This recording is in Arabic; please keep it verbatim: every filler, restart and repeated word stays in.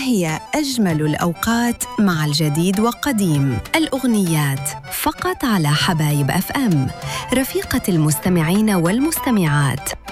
هي أجمل الأوقات مع الجديد وقديم الأغنيات فقط على حبايب أف أم، رفيقة المستمعين والمستمعات.